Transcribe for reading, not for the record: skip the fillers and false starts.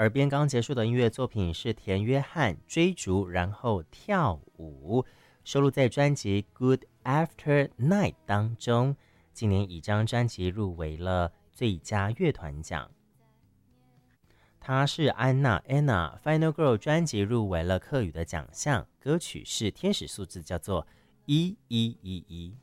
耳边刚结束的音乐作品是田约翰追逐然后跳舞，收录在专辑《Good After Night》当中。今年以这张专辑入围了最佳乐团奖。她是安娜 Anna Final Girl 专辑入围了客语的奖项，歌曲是天使数字，叫做1111。